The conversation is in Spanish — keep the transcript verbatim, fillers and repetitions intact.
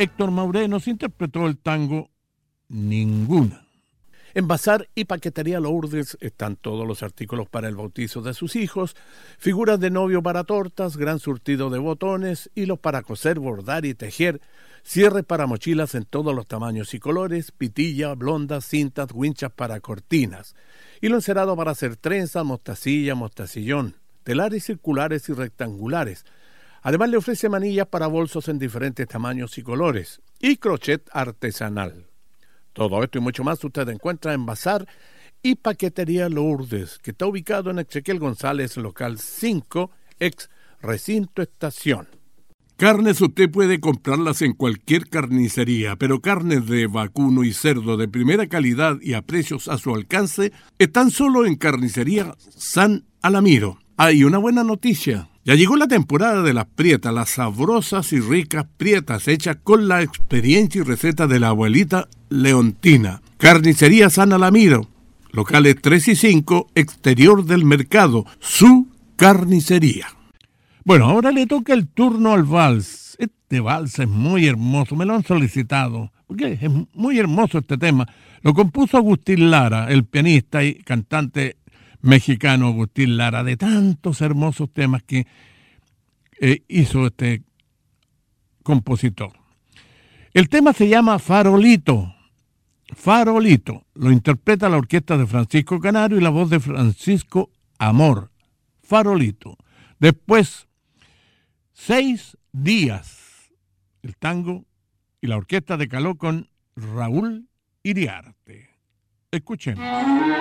Héctor Mauré nos interpretó el tango Ninguna. En Bazar y Paquetería Lourdes están todos los artículos para el bautizo de sus hijos, figuras de novio para tortas, gran surtido de botones, hilos para coser, bordar y tejer, cierres para mochilas en todos los tamaños y colores, pitilla, blondas, cintas, winchas para cortinas, hilo encerado para hacer trenza, mostacilla, mostacillón, telares circulares y rectangulares. Además le ofrece manillas para bolsos en diferentes tamaños y colores y crochet artesanal. Todo esto y mucho más usted encuentra en Bazar y Paquetería Lourdes, que está ubicado en Ezequiel González, local cinco, ex Recinto Estación. Carnes usted puede comprarlas en cualquier carnicería, pero carnes de vacuno y cerdo de primera calidad y a precios a su alcance están solo en Carnicería San Alamiro. Hay una buena noticia. Ya llegó la temporada de las prietas, las sabrosas y ricas prietas hechas con la experiencia y receta de la abuelita Leontina. Carnicería San Alamiro, locales tres y cinco, exterior del mercado, su carnicería. Bueno, ahora le toca el turno al vals. Este vals es muy hermoso, me lo han solicitado, porque es muy hermoso este tema. Lo compuso Agustín Lara, el pianista y cantante mexicano Agustín Lara, de tantos hermosos temas que eh, hizo este compositor. El tema se llama Farolito. Farolito. Lo interpreta la orquesta de Francisco Canario y la voz de Francisco Amor. Farolito. Después, Seis días. El tango y la orquesta de Caló con Raúl Iriarte. Escuchen.